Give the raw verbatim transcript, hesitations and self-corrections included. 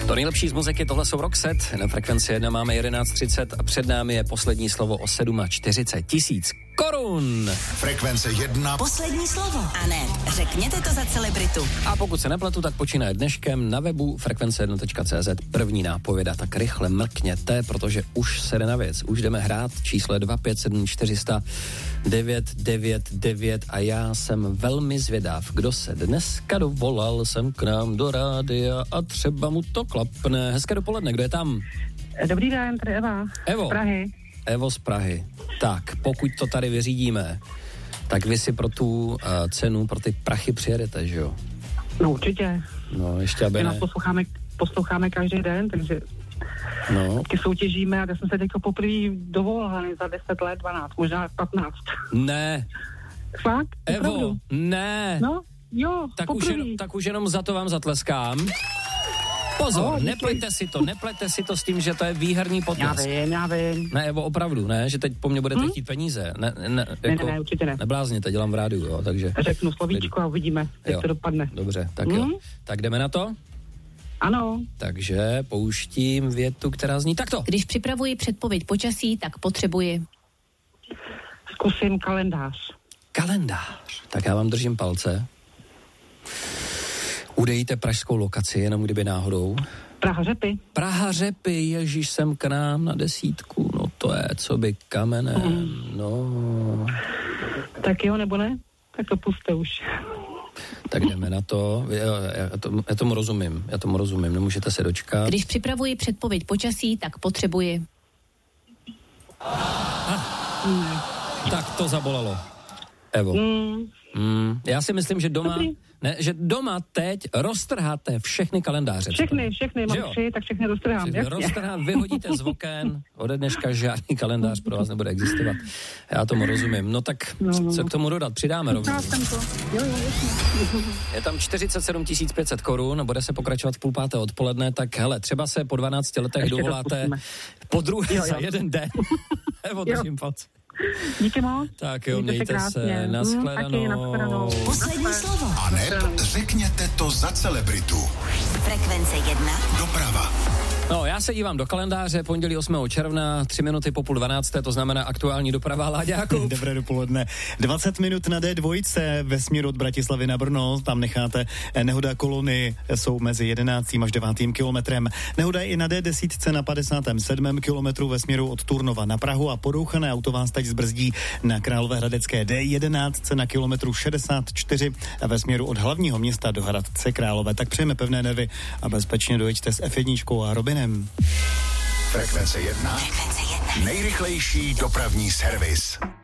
To nejlepší z muziky, tohle jsou Roxette. Na Frekvenci jedna máme jedenáct třicet a před námi je poslední slovo o čtyřicet sedm tisíc korun. Frekvence jedna. Poslední slovo. A ne, řekněte to za celebritu. A pokud se nepletu, tak počínaje dneškem na webu frekvence jedna tečka cé zet. První nápověda, tak rychle mrkněte, protože už se jde na věc. Už jdeme hrát čísle dva pět sedm čtyři sta devět devět devět a já jsem velmi zvědav, kdo se dneska dovolal sem k nám do rádia a třeba mu to klapne. Hezké dopoledne, kdo je tam? Dobrý den, tady Eva. Evo. Z Prahy. Evo z Prahy. Tak, pokud to tady vyřídíme, tak vy si pro tu uh, cenu, pro ty prachy přijedete, že jo? No určitě. No, ještě aby My ne. nás posloucháme, posloucháme každý den, takže No. taky soutěžíme a já jsem se teďko poprvé dovolala za deset let, dvanáct, možná patnáct. Ne. Fakt? Evo, Opravdu? ne. No, jo, tak už, poprvé. jen, tak už jenom za to vám zatleskám. Pozor, Oh, neplejte si to, neplejte si to s tím, že to je výherní Já potlesk. vím, já vím. Ne, Evo, opravdu, ne, že teď po mně budete hmm? chtít peníze. Ne, ne, Ne, jako, ne, ne, určitě ne. Neblázněte, dělám v rádiu, jo, takže... Řeknu slovíčko a uvidíme, jak Jo. to dopadne. Dobře, tak Hmm? jo. Tak jdeme na to? Ano. Takže pouštím větu, která zní takto. Když připravuji předpověď počasí, tak potřebuji... Zkusím kalendář. Kalendář. Tak já vám držím palce. Udejte pražskou lokaci, jenom kdyby náhodou. Praha Řepy. Praha Řepy, ježíš sem k nám na desítku, no to je, co by kamenem, mm. no. Tak jo, nebo ne? Tak to puste už. Tak jdeme na to, já, já, to, já tomu rozumím, já tomu rozumím, nemůžete se dočkat. Když připravuji předpověď počasí, tak potřebuji... Ah. Mm. Tak to zabolelo. Evo. Mm. Mm. Já si myslím, že doma... Dobrý. Ne, že doma teď roztrháte všechny kalendáře. Všechny, všechny, mám tři, tak všechny roztrhám. Všechny roztrhát, vyhodíte z oken, ode dneška žádný kalendář pro vás nebude existovat. Já tomu rozumím. No tak, no, no. co k tomu dodat? Přidáme rovnou. Je tam čtyřicet sedm tisíc pět set korun, bude se pokračovat v půl páté odpoledne, tak hele, třeba se po dvanácti letech ještě dovoláte po druhé za jeden den. Evo, držím palce. Díky moc. Tak jo, mějte se, se. Nashledanou. Poslední slovo. A ne, řekněte to za celebritu. Frekvence jedna. Doprava. No, já se dívám do kalendáře, pondělí osmého června, tři minuty po půl dvanácté, to znamená aktuální doprava. Láďa Jakub. Dobré dopoledne. dvacet minut na dé dva ve směru od Bratislavy na Brno, tam necháte nehoda, kolony jsou mezi jedenáctým až devátým kilometrem. Nehoda je i na dé deset na padesátém sedmém kilometru ve směru od Turnova na Prahu a podouchané auto vás teď zbrzdí na Královéhradecké dé jedenáct na kilometru šedesát čtyři a ve směru od hlavního města do Hradce Králové. Tak přejeme pevné nervy a bezpečně dojeďte s ef jedna a Robinem. Frekvence jedna. Frekvence jedna. Nejrychlejší dopravní servis.